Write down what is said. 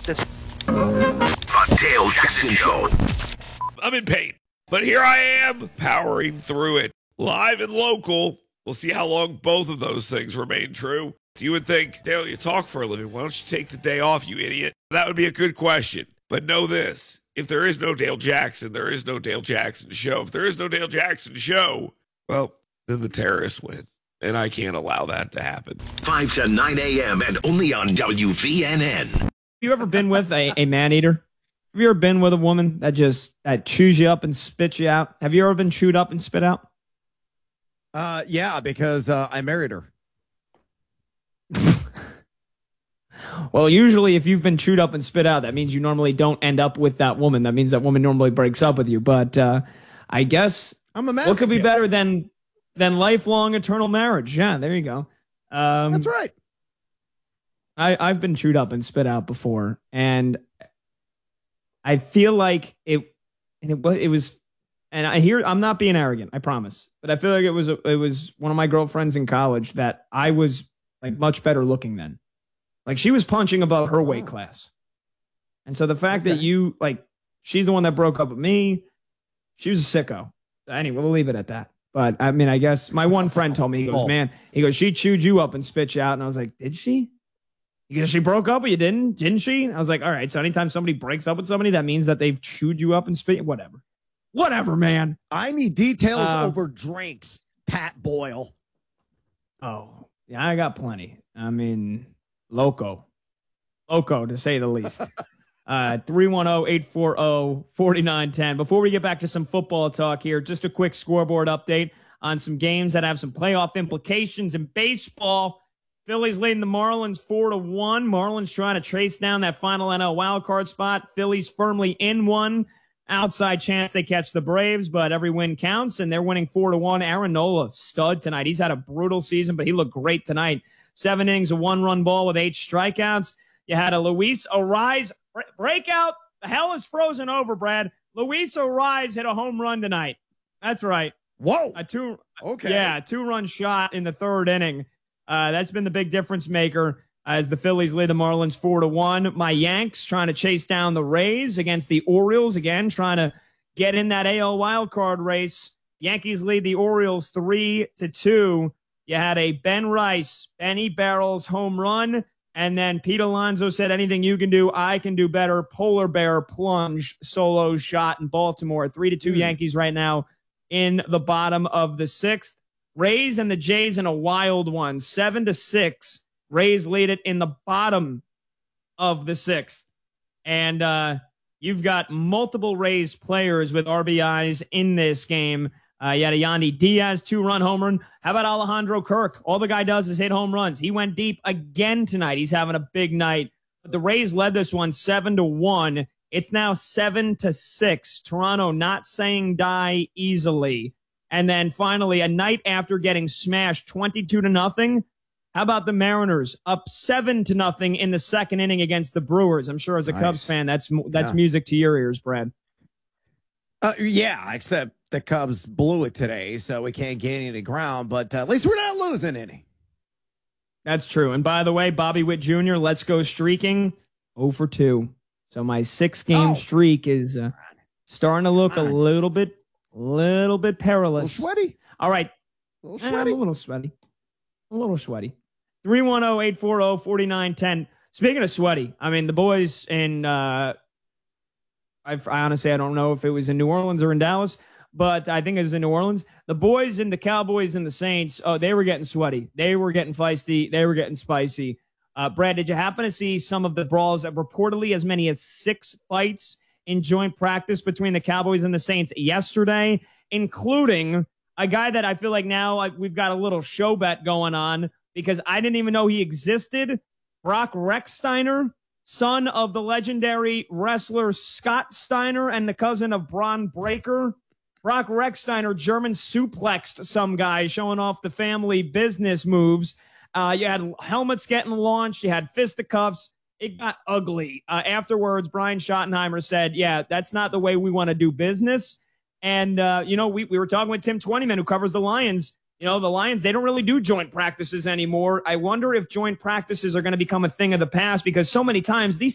this. The Dale Jackson Show. I'm in pain, but here I am powering through it. Live and local. We'll see how long both of those things remain true. You would think, Dale, you talk for a living. Why don't you take the day off, you idiot? That would be a good question. But know this. If there is no Dale Jackson, there is no Dale Jackson Show. If there is no Dale Jackson Show, well, then the terrorists win. And I can't allow that to happen. 5 to 9 a.m. and only on WVNN. Have you ever been with a man-eater? Have you ever been with a woman that chews you up and spits you out? Have you ever been chewed up and spit out? Yeah, because I married her. Well, usually if you've been chewed up and spit out, that means you normally don't end up with that woman. That means that woman normally breaks up with you. But I guess I'm a masochist. What could be better than lifelong eternal marriage? Yeah, there you go. That's right. I've been chewed up and spit out before, and I feel like it was. And I'm not being arrogant, I promise, but I feel like it was one of my girlfriends in college that I was like much better looking than. Like she was punching above her weight class. And so the fact that she's the one that broke up with me, she was a sicko. Anyway, we'll leave it at that. But I mean, I guess my one friend told me, he goes, she chewed you up and spit you out. And I was like, did she? He goes, she broke up with you, didn't she? And I was like, all right. So anytime somebody breaks up with somebody, that means that they've chewed you up and spit you. Whatever, man. I need details over drinks, Pat Boyle. Oh, yeah, I got plenty. I mean, loco to say the least. 310-840-4910. Before we get back to some football talk here, just a quick scoreboard update on some games that have some playoff implications in baseball. Phillies leading the Marlins 4-1. Marlins trying to trace down that final NL wildcard spot. Phillies firmly in one. Outside chance they catch the Braves, but every win counts, and they're winning 4-1. Aaron Nola, stud tonight. He's had a brutal season, but he looked great tonight. 7 innings, a 1-run ball with 8 strikeouts. You had a Luis Arraez breakout. The hell is frozen over, Brad. Luis Arraez hit a home run tonight. That's right. Whoa. A 2-run shot in the 3rd inning. That's been the big difference maker as the Phillies lead the Marlins 4-1. My Yanks trying to chase down the Rays against the Orioles. Again, trying to get in that AL wildcard race. Yankees lead the Orioles 3-2. You had a Benny Barrels home run. And then Pete Alonso said, anything you can do, I can do better. Polar bear plunge solo shot in Baltimore. 3-2 Yankees right now in the bottom of the 6th. Rays and the Jays in a wild one. 7-6. Rays lead it in the bottom of the 6th. And you've got multiple Rays players with RBIs in this game. You had a Yandy Diaz 2-run home run. How about Alejandro Kirk? All the guy does is hit home runs. He went deep again tonight. He's having a big night. But the Rays led this one 7-1. It's now 7-6. Toronto not saying die easily. And then finally, a night after getting smashed 22-0, how about the Mariners up 7-0 in the 2nd inning against the Brewers? I'm sure as a Cubs fan, that's music to your ears, Brad. Yeah, except the Cubs blew it today, so we can't gain any ground. But at least we're not losing any. That's true. And by the way, Bobby Witt Jr., let's go streaking 0-2. So my 6-game streak is starting to look a little bit perilous. A little sweaty. All right. A little sweaty. I'm a little sweaty. 310-840-4910. Speaking of sweaty, I mean, the boys in, I honestly, I don't know if it was in New Orleans or in Dallas, but I think it was in New Orleans. The boys and the Cowboys and the Saints, they were getting sweaty. They were getting feisty. They were getting spicy. Brad, did you happen to see some of the brawls that reportedly as many as 6 fights in joint practice between the Cowboys and the Saints yesterday, including a guy that I feel like now we've got a little show bet going on because I didn't even know he existed. Brock Rechsteiner, son of the legendary wrestler Scott Steiner and the cousin of Braun Breaker. Brock Rechsteiner German suplexed some guy, showing off the family business moves. You had helmets getting launched. You had fisticuffs. It got ugly. Afterwards, Brian Schottenheimer said, yeah, that's not the way we want to do business. And, we were talking with Tim Twentyman, who covers the Lions. The Lions, they don't really do joint practices anymore. I wonder if joint practices are going to become a thing of the past because so many times these